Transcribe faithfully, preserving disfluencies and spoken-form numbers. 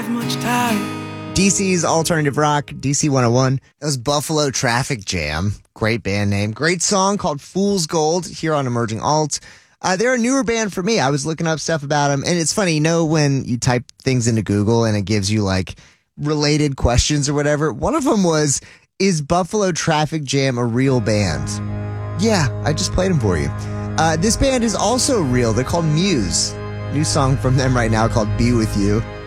much time. D C's alternative rock, D C one oh one. That was Buffalo Traffic Jam. Great band name. Great song called Fool's Gold here on Emerging Alt. Uh, they're a newer band for me. I was looking up stuff about them, and it's funny, you know, when you type things into Google and it gives you like related questions or whatever. One of them was, is Buffalo Traffic Jam a real band? Yeah, I just played them for you. Uh, this band is also real. They're called Muse. New song from them right now called Be With You.